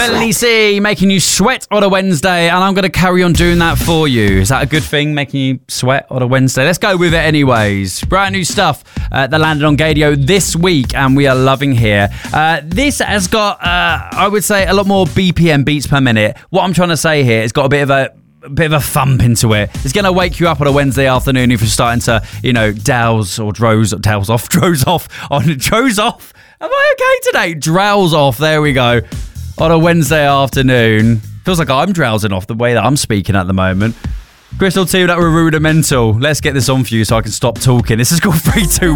LDC making you sweat on a Wednesday, and I'm going to carry on doing that for you. Is that a good thing, making you sweat on a Wednesday? Let's go with it anyways. Brand new stuff that landed on Gadio this week, and we are loving here. This has got, I would say, a lot more BPM, beats per minute. What I'm trying to say here, it's got a bit of a thump into it. It's going to wake you up on a Wednesday afternoon if you're starting to, doze off. Am I okay today? Drowse off. There we go. On a Wednesday afternoon. Feels like I'm drowsing off the way that I'm speaking at the moment. Crystal 2, that were rudimental. Let's get this on for you so I can stop talking. This is called 3, 2,